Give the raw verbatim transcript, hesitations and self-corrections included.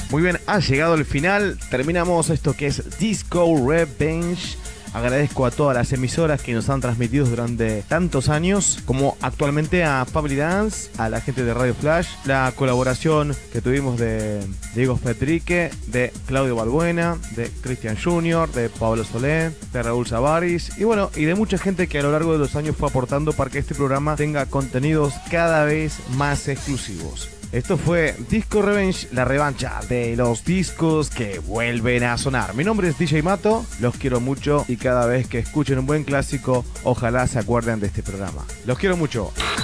Muy bien, ha llegado el final. Terminamos esto que es Disco Revenge. Agradezco a todas las emisoras que nos han transmitido durante tantos años, como actualmente a Family Dance, a la gente de Radio Flash, la colaboración que tuvimos de Diego Petrique, de Claudio Balbuena, de Cristian junior, de Pablo Solé, de Raúl Savaris y bueno, y de mucha gente que a lo largo de los años fue aportando para que este programa tenga contenidos cada vez más exclusivos. Esto fue Disco Revenge, la revancha de los discos que vuelven a sonar. Mi nombre es D J Mato, los quiero mucho y cada vez que escuchen un buen clásico, ojalá se acuerden de este programa. Los quiero mucho.